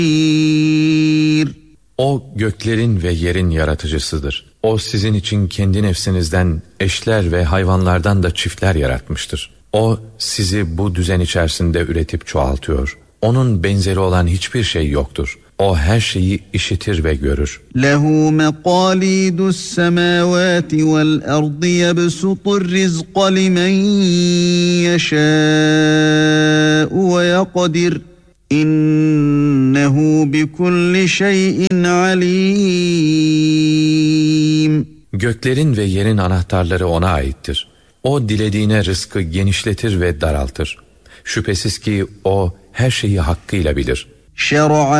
O göklerin ve yerin yaratıcısıdır. O sizin için kendi nefsinizden eşler ve hayvanlardan da çiftler yaratmıştır. O sizi bu düzen içerisinde üretip çoğaltıyor. Onun benzeri olan hiçbir şey yoktur. O her şeyi işitir ve görür. Lehu meqalidus semavati vel ardı yebsutur rizqa limen yeşâ'u ve yakdir. İnnehu bikulli şeyin alim. Göklerin ve yerin anahtarları ona aittir. O dilediğine rızkı genişletir ve daraltır. Şüphesiz ki o her şeyi hakkıyla bilir. Şer'a